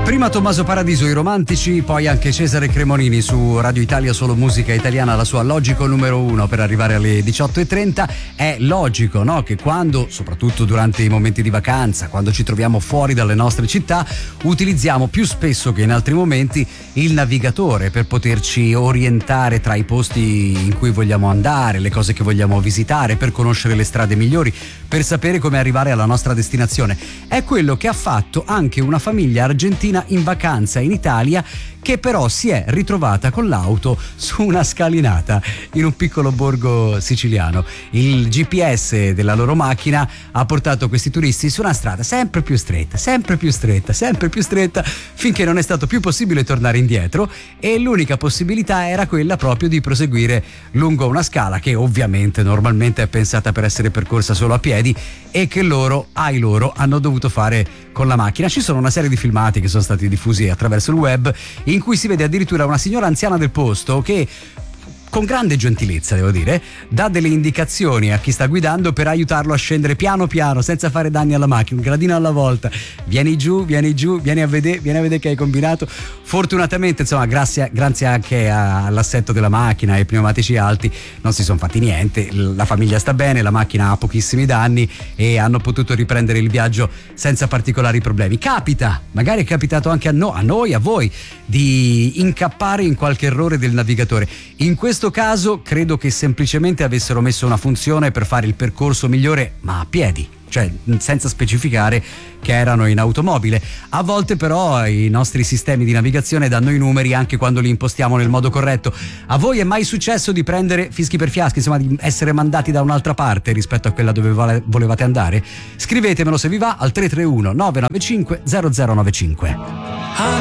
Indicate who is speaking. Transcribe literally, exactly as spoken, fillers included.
Speaker 1: Prima Tommaso Paradiso, i romantici, poi anche Cesare Cremonini su Radio Italia, solo musica italiana, la sua Logico numero uno per arrivare alle diciotto e trenta. È logico, no? Che quando, soprattutto durante i momenti di vacanza, quando ci troviamo fuori dalle nostre città, utilizziamo più spesso che in altri momenti il navigatore per poterci orientare tra i posti in cui vogliamo andare, le cose che vogliamo visitare, per conoscere le strade migliori, per sapere come arrivare alla nostra destinazione. È quello che ha fatto anche una famiglia argentina in vacanza in Italia, che però si è ritrovata con l'auto su una scalinata in un piccolo borgo siciliano. Il G P S della loro macchina ha portato questi turisti su una strada sempre più stretta, sempre più stretta, sempre più stretta, finché non è stato più possibile tornare indietro, e l'unica possibilità era quella proprio di proseguire lungo una scala che ovviamente normalmente è pensata per essere percorsa solo a piedi, e che loro, ai loro, hanno dovuto fare con la macchina. Ci sono una serie di filmati che sono stati diffusi attraverso il web, in cui si vede addirittura una signora anziana del posto che, con grande gentilezza devo dire, dà delle indicazioni a chi sta guidando per aiutarlo a scendere piano piano senza fare danni alla macchina, un gradino alla volta. Vieni giù, vieni giù, vieni a vedere, vieni a vedere che hai combinato. Fortunatamente, insomma, grazie, grazie anche all'assetto della macchina e ai pneumatici alti, non si sono fatti niente. La famiglia sta bene, la macchina ha pochissimi danni e hanno potuto riprendere il viaggio senza particolari problemi. Capita, magari è capitato anche a, no, a noi, a voi, di incappare in qualche errore del navigatore. In questo caso credo che semplicemente avessero messo una funzione per fare il percorso migliore, ma a piedi, cioè senza specificare che erano in automobile. A volte però i nostri sistemi di navigazione danno i numeri anche quando li impostiamo nel modo corretto. A voi è mai successo di prendere fischi per fiaschi, insomma di essere mandati da un'altra parte rispetto a quella dove volevate andare? Scrivetemelo se vi va al tre tre uno nove nove cinque zero zero nove cinque.